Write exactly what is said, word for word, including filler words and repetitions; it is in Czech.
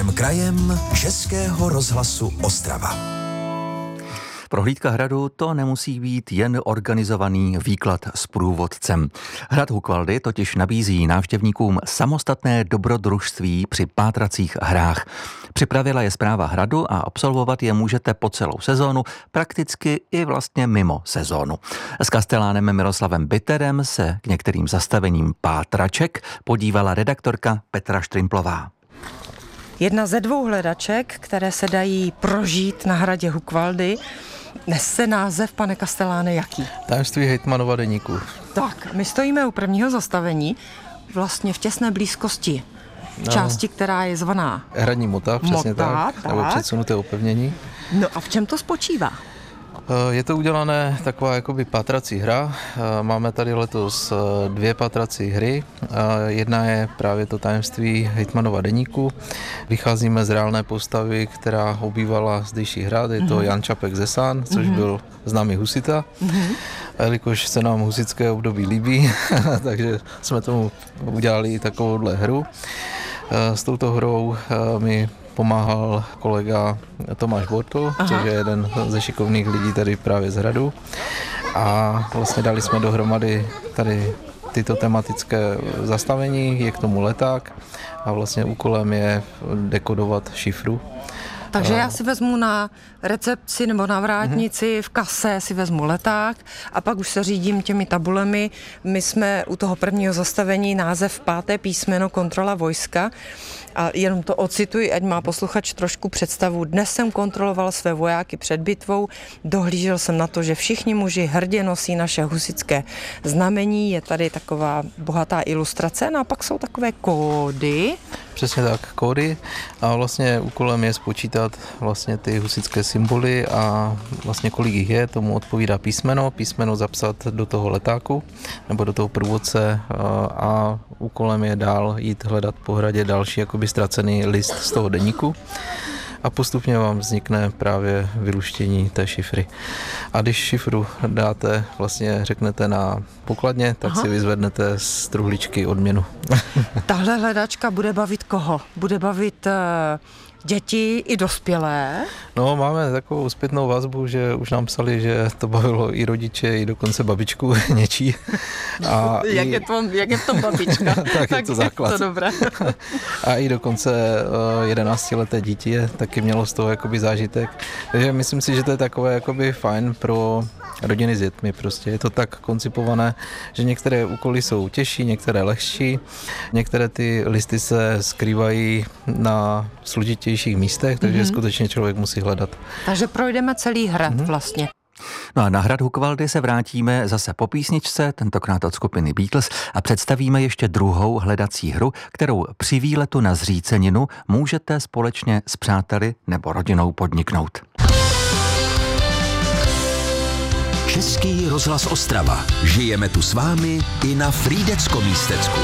Všem krajem Českého rozhlasu Ostrava. Prohlídka hradu to nemusí být jen organizovaný výklad s průvodcem. Hrad Hukvaldy totiž nabízí návštěvníkům samostatné dobrodružství při pátracích hrách. Připravila je správa hradu a absolvovat je můžete po celou sezónu, prakticky i vlastně mimo sezónu. S kastelánem Miroslavem Bitterem se k některým zastavením pátraček podívala redaktorka Petra Štrimplová. Jedna ze dvou hledaček, které se dají prožít na hradě Hukvaldy, nese název, pane kasteláne, jaký? Tajemství hejtmanova deníku. Tak, my stojíme u prvního zastavení, vlastně v těsné blízkosti No. části, která je zvaná Hradní mota, přesně Mota, tak, tak. nebo předsunuté opevnění. No a v čem to spočívá? Je to udělané taková jakoby pátrací hra. Máme tady letos dvě pátrací hry. Jedna je právě to tajemství hejtmanova deníku. Vycházíme z reálné postavy, která obývala zdejší hrad. Je to mm-hmm. Jan Čapek ze San, což mm-hmm. byl známý husita. Mm-hmm. A jelikož se nám husické období líbí, takže jsme tomu udělali takovouhle hru. S touto hrou mi pomáhal kolega Tomáš Bortl, Aha. což je jeden ze šikovných lidí tady právě z hradu. A vlastně dali jsme dohromady tady tyto tematické zastavení, je k tomu leták a vlastně úkolem je dekodovat šifru. Takže já si vezmu na recepci nebo na vrátnici, v kase si vezmu leták a pak už se řídím těmi tabulemi. My jsme u toho prvního zastavení název páté písmeno kontrola vojska a jenom to ocituji, ať má posluchač trošku představu. Dnes jsem kontroloval své vojáky před bitvou, dohlížel jsem na to, že všichni muži hrdě nosí naše husitské znamení, je tady taková bohatá ilustrace, no a pak jsou takové kódy. Přesně tak, kódy a vlastně úkolem je spočítat vlastně ty husitské symboly a vlastně kolik jich je, tomu odpovídá písmeno, písmeno zapsat do toho letáku nebo do toho průvodce a, a úkolem je dál jít hledat po hradě další jakoby ztracený list z toho deníku a postupně vám vznikne právě vyluštění té šifry. A když šifru dáte, vlastně řeknete na pokladně, tak Aha. si vyzvednete z truhličky odměnu. Tahle hledačka bude bavit koho? Bude bavit uh, děti i dospělé? No, máme takovou zpětnou vazbu, že už nám psali, že to bavilo i rodiče, i dokonce babičku něčí. A jak, i... je to, jak je to babička? tak, tak je to základ. Je to dobré. A i dokonce jedenáctileté dítě taky mělo z toho jakoby zážitek. Takže myslím si, že to je takové jakoby fajn pro rodiny s dětmi. Prostě je to tak koncipované, že některé úkoly jsou těžší, některé lehčí, některé ty listy se skrývají na složitějších místech, takže mm-hmm. skutečně člověk musí hledat. Takže projdeme celý hrad mm-hmm. vlastně. No a na hrad Hukvaldy se vrátíme zase po písničce, tentokrát od skupiny Beatles, a představíme ještě druhou hledací hru, kterou při výletu na Zříceninu můžete společně s přáteli nebo rodinou podniknout. Český rozhlas Ostrava. Žijeme tu s vámi i na Frýdecko-Místecku.